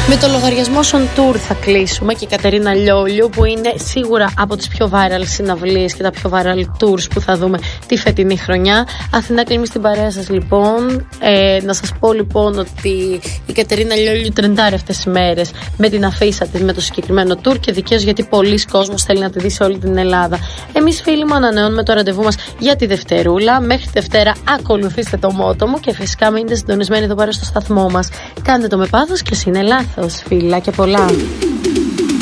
Με το λογαριασμό On Tour θα κλείσουμε και η Κατερίνα Λιόλιου, που είναι σίγουρα από τις πιο viral συναυλίες και τα πιο viral tours που θα δούμε τη φετινή χρονιά. Αθηνά Κλίμη στην παρέα σας λοιπόν. Να σας πω λοιπόν ότι η Κατερίνα Λιόλιου τρεντάρει αυτές τις μέρες με την αφίσα της, με το συγκεκριμένο tour, και δικαίως, γιατί πολλοί κόσμος θέλει να τη δει σε όλη την Ελλάδα. Εμείς φίλοι μου ανανεώνουμε το ραντεβού μας για τη Δευτερούλα. Μέχρι τη Δευτέρα ακολουθήστε το μότο μου και φυσικά μείνετε συντονισμένοι εδώ πέρα στο σταθμό μας. Κάντε το με πάθος και είναι λάθος. Φιλάκια πολλά.